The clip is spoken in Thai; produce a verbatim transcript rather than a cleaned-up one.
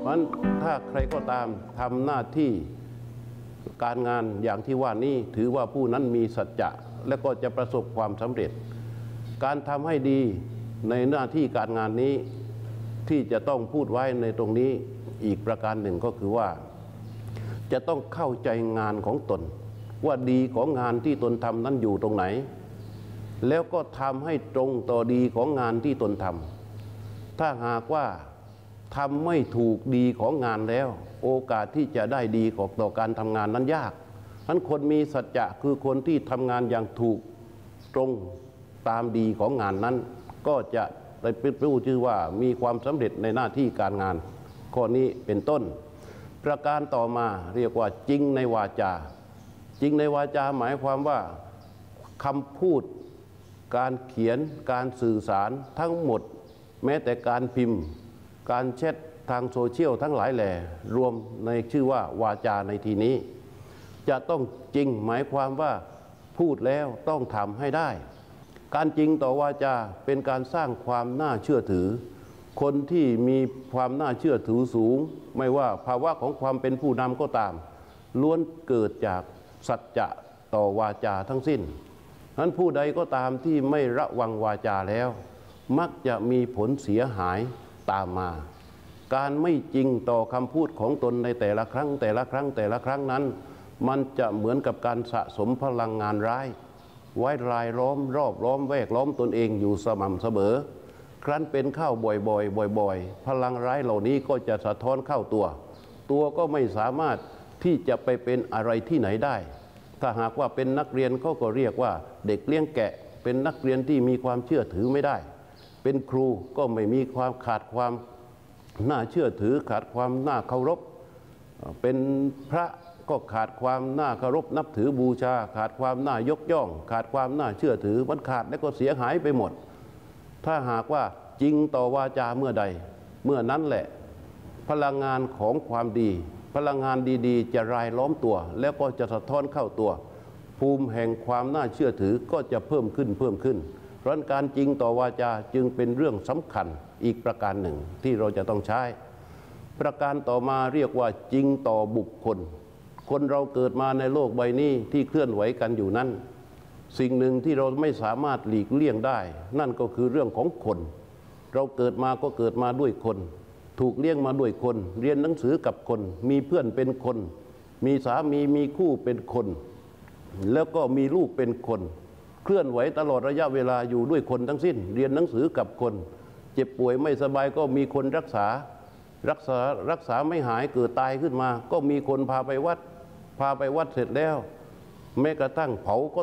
เพราะฉะนั้นถ้าใครก็ตามทำหน้าที่การงานอย่างที่ว่านี้ถือว่าผู้นั้นมีสัจจะและก็จะประสบความสำเร็จการทำให้ดีในหน้าที่การงานนี้ที่จะต้องพูดไว้ในตรงนี้อีกประการหนึ่งก็คือว่าจะต้องเข้าใจงานของตนว่าดีของงานที่ตนทำนั้นอยู่ตรงไหนแล้วก็ทำให้ตรงต่อดีของงานที่ตนทำถ้าหากว่าทำไม่ถูกดีของงานแล้วโอกาสที่จะได้ดีของต่อการทำงานนั้นยากฉะนั้นคนมีสัจจะคือคนที่ทำงานอย่างถูกตรงตามดีของงานนั้นก็จะได้เป็นผู้ชื่อว่ามีความสำเร็จในหน้าที่การงานข้อนี้เป็นต้นประการต่อมาเรียกว่าจริงในวาจาจริงในวาจาหมายความว่าคำพูดการเขียนการสื่อสารทั้งหมดแม้แต่การพิมพ์การแชททางโซเชียลทั้งหลายแหล่รวมในชื่อว่าวาจาในที่นี้จะต้องจริงหมายความว่าพูดแล้วต้องทำให้ได้การจริงต่อวาจาเป็นการสร้างความน่าเชื่อถือคนที่มีความน่าเชื่อถือสูงไม่ว่าภาวะของความเป็นผู้นำก็ตามล้วนเกิดจากสัจจะต่อวาจาทั้งสิ้นนั้นผู้ใดก็ตามที่ไม่ระวังวาจาแล้วมักจะมีผลเสียหายตามมาการไม่จริงต่อคำพูดของตนในแต่ละครั้งแต่ละครั้งแต่ละครั้งนั้นมันจะเหมือนกับการสะสมพลังงานร้ายไว้รายล้อมรอบล้อมแวดล้อมตนเองอยู่สม่ำเสมอครั้นเป็นเข้าบ่อยๆบ่อยๆพลังร้ายเหล่านี้ก็จะสะท้อนเข้าตัวตัวก็ไม่สามารถที่จะไปเป็นอะไรที่ไหนได้ถ้าหากว่าเป็นนักเรียนเขาก็เรียกว่าเด็กเลี้ยงแกะเป็นนักเรียนที่มีความเชื่อถือไม่ได้เป็นครูก็ไม่มีความขาดความน่าเชื่อถือขาดความน่าเคารพเป็นพระก็ขาดความน่าเคารพนับถือบูชาขาดความน่ายกย่องขาดความน่าเชื่อถือมันขาดและก็เสียหายไปหมดถ้าหากว่าจริงต่อวาจาเมื่อใดเมื่อนั้นแหละพลังงานของความดีพลังงานดีๆจะรายล้อมตัวแล้วก็จะสะท้อนเข้าตัวภูมิแห่งความน่าเชื่อถือก็จะเพิ่มขึ้นเพิ่มขึ้นเพราะการจริงต่อวาจาจึงเป็นเรื่องสำคัญอีกประการหนึ่งที่เราจะต้องใช้ประการต่อมาเรียกว่าจริงต่อบุคคลคนเราเกิดมาในโลกใบนี้ที่เคลื่อนไหวกันอยู่นั้นสิ่งหนึ่งที่เราไม่สามารถหลีกเลี่ยงได้นั่นก็คือเรื่องของคนเราเกิดมาก็เกิดมาด้วยคนถูกเลี้ยงมาด้วยคนเรียนหนังสือกับคนมีเพื่อนเป็นคนมีสามีมีคู่เป็นคนแล้วก็มีลูกเป็นคนเคลื่อนไหวตลอดระยะเวลาอยู่ด้วยคนทั้งสิ้นเรียนหนังสือกับคนเจ็บป่วยไม่สบายก็มีคนรักษารักษารักษาไม่หายเกิดตายขึ้นมาก็มีคนพาไปวัดพาไปวัดเสร็จแล้วแม้กระทั่งเผาก็